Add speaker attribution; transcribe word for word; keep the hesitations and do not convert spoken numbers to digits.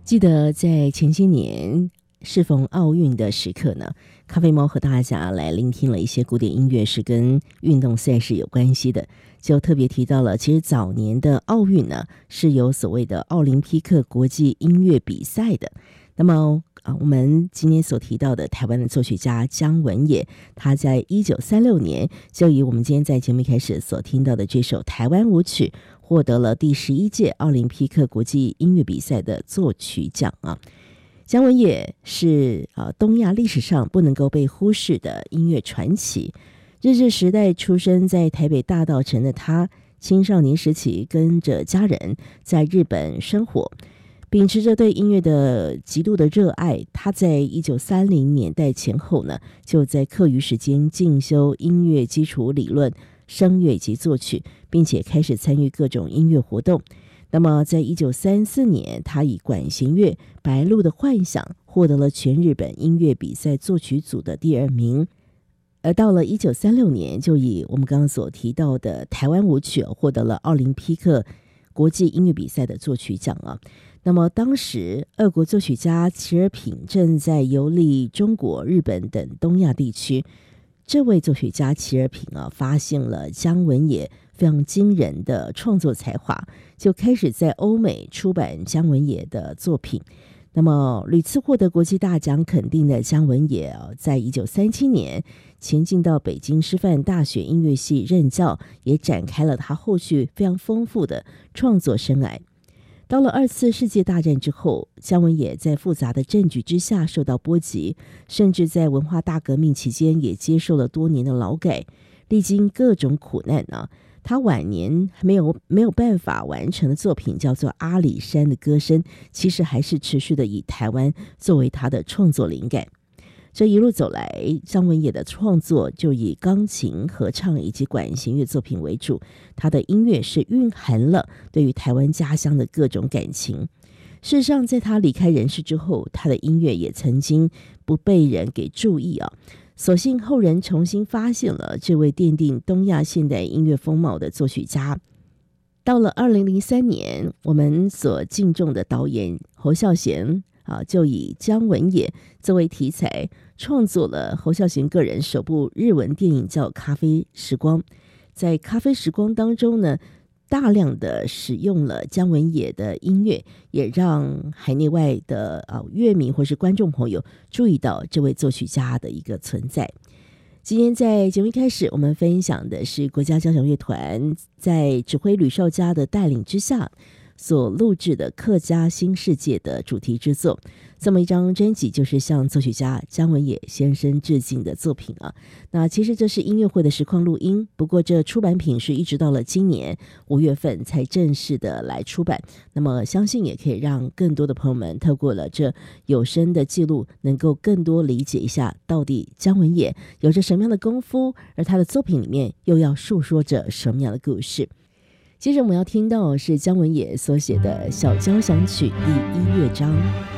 Speaker 1: 记得在前些年适逢奥运的时刻呢，咖啡猫和大家来聆听了一些古典音乐是跟运动赛事有关系的，就特别提到了其实早年的奥运呢是有所谓的奥林匹克国际音乐比赛的。那么啊，我们今天所提到的台湾的作曲家姜文也，他在一九三六年就以我们今天在节目一开始所听到的这首台湾舞曲获得了第十一届奥林匹克国际音乐比赛的作曲奖啊。姜文也是啊东亚历史上不能够被忽视的音乐传奇。日治时代出生在台北大稻埕的他，青少年时期跟着家人在日本生活，秉持着对音乐的极度的热爱，他在一九三零年代前后呢，就在课余时间进修音乐基础理论、声乐及作曲，并且开始参与各种音乐活动。那么在一九三四年，他以管弦乐《白鹭的幻想》获得了全日本音乐比赛作曲组的第二名。而到了一九三六年，就以我们刚刚所提到的台湾舞曲获得了奥林匹克国际音乐比赛的作曲奖啊。那么当时俄国作曲家齐尔品正在游历中国、日本等东亚地区，这位作曲家齐尔品啊，发现了姜文也非常惊人的创作才华，就开始在欧美出版姜文也的作品。那么屡次获得国际大奖肯定的姜文也、啊、在一九三七年前进到北京师范大学音乐系任教，也展开了他后续非常丰富的创作生涯。到了二次世界大战之后，姜文也在复杂的政局之下受到波及，甚至在文化大革命期间也接受了多年的劳改，历经各种苦难啊。他晚年没有没有办法完成的作品叫做《阿里山的歌声》，其实还是持续的以台湾作为他的创作灵感。这一路走来，姜文也的创作就以钢琴、合唱以及管弦乐作品为主，他的音乐是蕴含了对于台湾家乡的各种感情。事实上，在他离开人世之后，他的音乐也曾经不被人给注意啊。所幸后人重新发现了这位奠定东亚现代音乐风貌的作曲家。到了二零零三年，我们所敬重的导演侯孝贤啊，就以姜文也作为题材，创作了侯孝贤个人首部日文电影叫《咖啡时光》。在《咖啡时光》当中呢，大量的使用了姜文也的音乐，也让海内外的啊乐迷或是观众朋友注意到这位作曲家的一个存在。今天在节目一开始，我们分享的是国家交响乐团在指挥吕绍嘉的带领之下所录制的客家新世界的主题之作。这么一张专辑就是向作曲家姜文也先生致敬的作品啊。那其实这是音乐会的实况录音，不过这出版品是一直到了今年五月份才正式的来出版。那么相信也可以让更多的朋友们透过了这有声的记录，能够更多理解一下到底姜文也有着什么样的功夫，而他的作品里面又要述说着什么样的故事。接着我们要听到是姜文也所写的小交响曲第一乐章。